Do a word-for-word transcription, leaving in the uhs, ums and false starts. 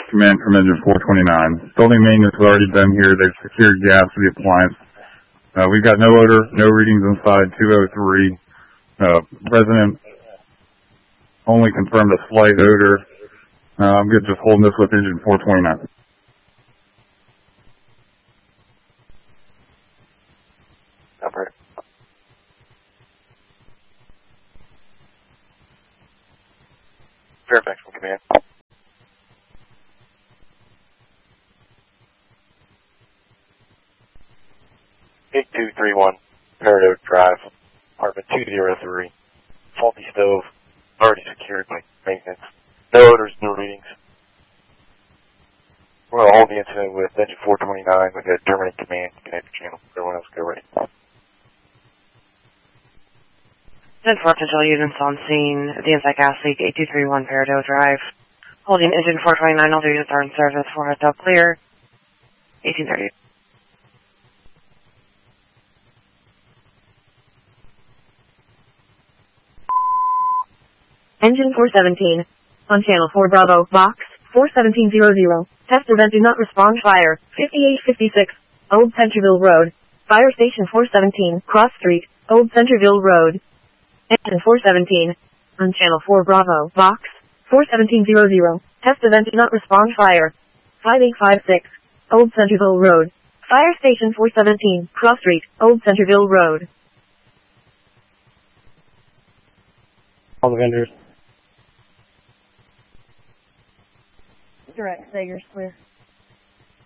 command from engine four twenty-nine. Building maintenance has already been here. They've secured gas to the appliance. Uh, we've got no odor, no readings inside two oh three. Uh, resident only confirmed a slight odor. Uh, I'm good just holding this with engine four twenty-nine. Operator. Fairfax from command. eight two three one, Peridot Drive, apartment two oh three. Faulty stove, already secured by maintenance. No odors, no readings. We're going to hold the incident with engine four twenty-nine. We've got terminate command, connect the channel. Everyone else go ready. ten four potential units on scene at the inside gas leak, eight two three one Peridot Drive. Holding engine four twenty-nine, all units are in service, four heads up clear. eighteen thirty. Engine four seventeen. On channel four Bravo, box, four seventeen hundred. Test event do not respond fire, fifty-eight fifty-six, Old Centerville Road. Fire station four seventeen, Cross Street, Old Centerville Road. Engine four seventeen. On channel four Bravo, box, four seventeen hundred. Test event do not respond fire, five eight five six, Old Centerville Road. Fire station four seventeen, Cross Street, Old Centerville Road. All the vendors. Direct, Sager's clear.